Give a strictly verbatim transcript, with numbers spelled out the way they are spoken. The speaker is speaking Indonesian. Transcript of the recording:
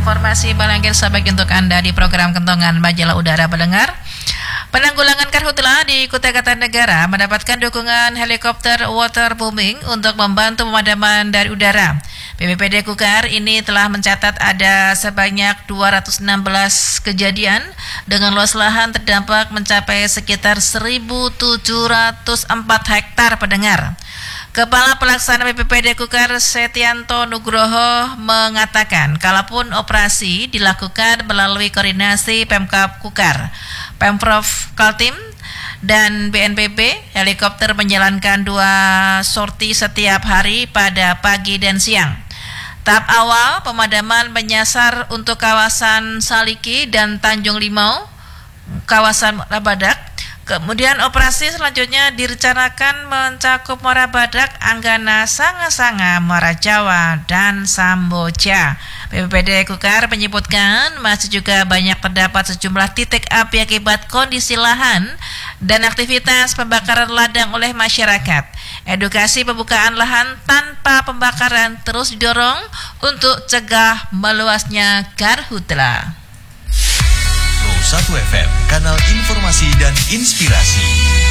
informasi Balangkir Sabagi untuk Anda di program Kentongan Majalah Udara pendengar. Penanggulangan karhutla di Kutai Kartanegara mendapatkan dukungan helikopter waterbombing untuk membantu pemadaman dari udara. B P P D Kukar ini telah mencatat ada sebanyak dua ratus enam belas kejadian dengan luas lahan terdampak mencapai sekitar seribu tujuh ratus empat hektar pendengar. Kepala Pelaksana B P P D Kukar Setianto Nugroho mengatakan kalaupun operasi dilakukan melalui koordinasi Pemkab Kukar, Pemprov Kaltim, dan B N P B, helikopter menjalankan dua sorti setiap hari pada pagi dan siang. Tahap awal pemadaman menyasar untuk kawasan Saliki dan Tanjung Limau, kawasan Rabadak. Kemudian operasi selanjutnya direncanakan mencakup Muara Badak, Anggana, Sanga-Sanga, Muara Jawa, dan Samboja. B P P D Kukar menyebutkan masih juga banyak terdapat sejumlah titik api akibat kondisi lahan dan aktivitas pembakaran ladang oleh masyarakat. Edukasi pembukaan lahan tanpa pembakaran terus didorong untuk cegah meluasnya karhutla. Pro satu F M, kanal informasi dan inspirasi.